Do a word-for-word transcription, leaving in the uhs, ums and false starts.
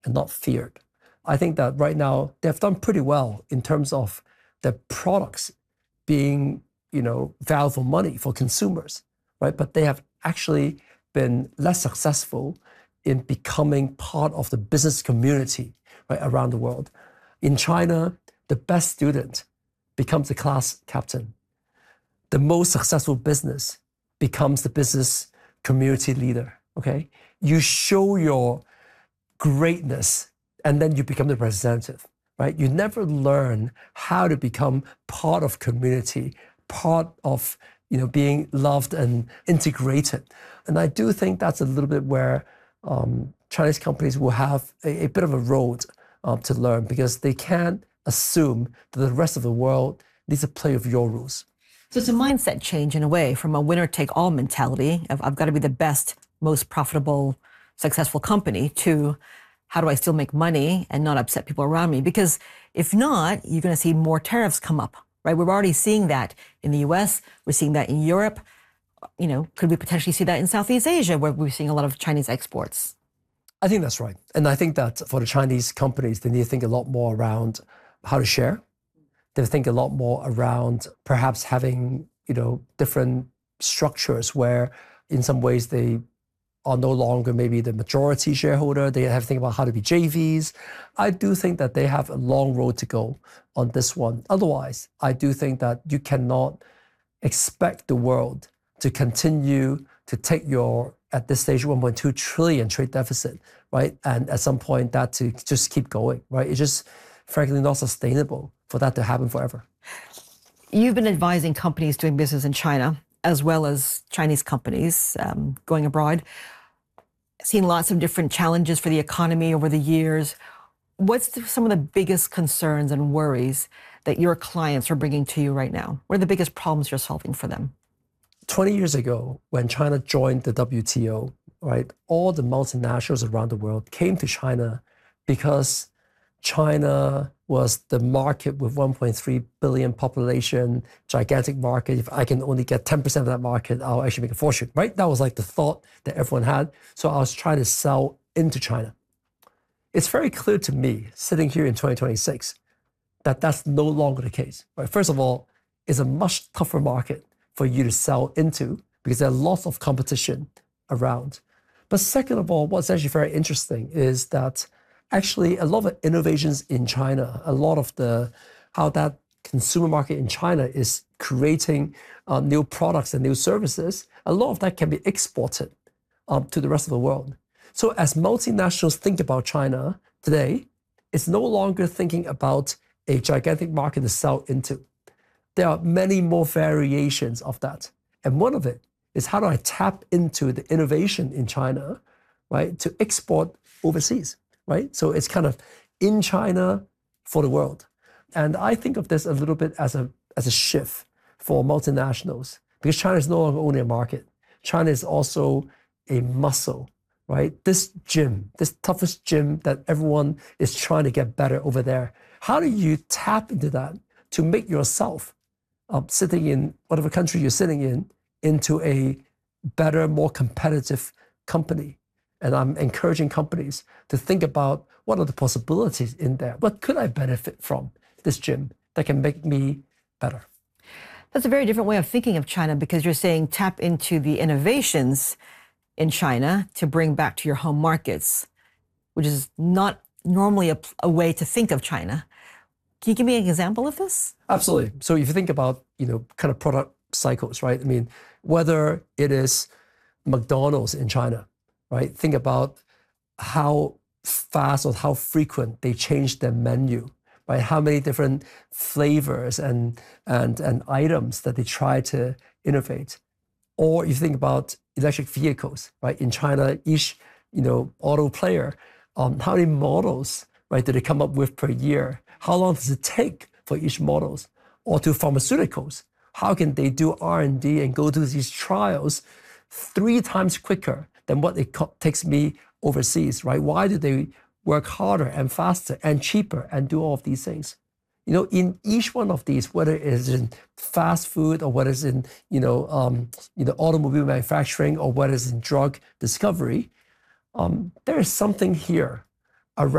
and not feared. I think that right now they've done pretty well in terms of their products being, you know, value for money for consumers, right? But they have actually been less successful in becoming part of the business community, right, around the world. In China, the best student becomes the class captain. The most successful business becomes the business community leader, okay? You show your greatness and then you become the representative, right? You never learn how to become part of community, part of, you know, being loved and integrated. And I do think that's a little bit where um, Chinese companies will have a, a bit of a road um, to learn, because they can't assume that the rest of the world needs to play with your rules. So it's a mindset change in a way, from a winner-take-all mentality of I've got to be the best, most profitable, successful company, to how do I still make money and not upset people around me? Because if not, you're going to see more tariffs come up, right? We're already seeing that in the U S. We're seeing that in Europe. You know, could we potentially see that in Southeast Asia, where we're seeing a lot of Chinese exports? I think that's right. And I think that for the Chinese companies, they need to think a lot more around how to share. They think a lot more around perhaps having, you know, different structures where in some ways they are no longer maybe the majority shareholder. They have to think about how to be J Vs. I do think that they have a long road to go on this one. Otherwise, I do think that you cannot expect the world to continue to take your, at this stage, one point two trillion trade deficit, right? And at some point that to just keep going, right? It's just frankly not sustainable for that to happen forever. You've been advising companies doing business in China, as well as Chinese companies um, going abroad, seen lots of different challenges for the economy over the years. What's the, some of the biggest concerns and worries that your clients are bringing to you right now? What are the biggest problems you're solving for them? twenty years ago, when China joined the W T O, right, all the multinationals around the world came to China because China was the market with one point three billion population, gigantic market. If I can only get ten percent of that market, I'll actually make a fortune, right? That was like the thought that everyone had. So I was trying to sell into China. It's very clear to me, sitting here in twenty twenty-six, that that's no longer the case, right? First of all, it's a much tougher market for you to sell into because there are lots of competition around. But second of all, what's actually very interesting is that actually a lot of innovations in China, a lot of the, how that consumer market in China is creating uh, new products and new services, a lot of that can be exported um, to the rest of the world. So as multinationals think about China today, it's no longer thinking about a gigantic market to sell into. There are many more variations of that. And one of it is how do I tap into the innovation in China, right, to export overseas, right? So it's kind of in China for the world. And I think of this a little bit as a, as a shift for multinationals, because China is no longer only a market. China is also a muscle, right? This gym, this toughest gym that everyone is trying to get better over there. How do you tap into that to make yourself uh, sitting in whatever country you're sitting in into a better, more competitive company? And I'm encouraging companies to think about what are the possibilities in there? What could I benefit from this gym that can make me better? That's a very different way of thinking of China, because you're saying tap into the innovations in China to bring back to your home markets, which is not normally a, a way to think of China. Can you give me an example of this? Absolutely. So if you think about, you know, kind of product cycles, right? I mean, whether it is McDonald's in China, right? Think about how fast or how frequent they change their menu, right? How many different flavors and, and, and items that they try to innovate. Or you think about electric vehicles, right? In China, each, you know, auto player, um, how many models, right, do they come up with per year? How long does it take for each models? Or to pharmaceuticals, how can they do R and D and go through these trials three times quicker than what it takes me overseas, right? Why do they work harder and faster and cheaper and do all of these things? You know, in each one of these, whether it is in fast food or whether it's in, you know, um, you know, automobile manufacturing or whether it's in drug discovery, um, there is something here